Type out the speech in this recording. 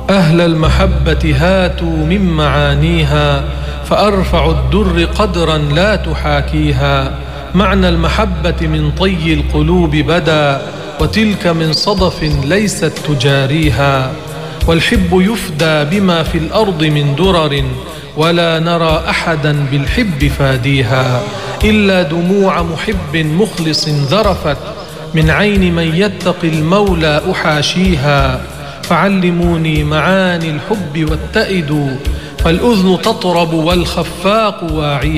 أهل المحبة هاتوا من معانيها، فأرفع الدر قدرا لا تحاكيها. معنى المحبة من طي القلوب بدا، وتلك من صدف ليست تجاريها. والحب يفدى بما في الأرض من درر، ولا نرى أحدا بالحب فاديها، إلا دموع محب مخلص ذرفت من عين من يتقي المولى أحاشيها. فعلموني معاني الحب واتئدوا، فالأذن تطرب والخفاق واعيها.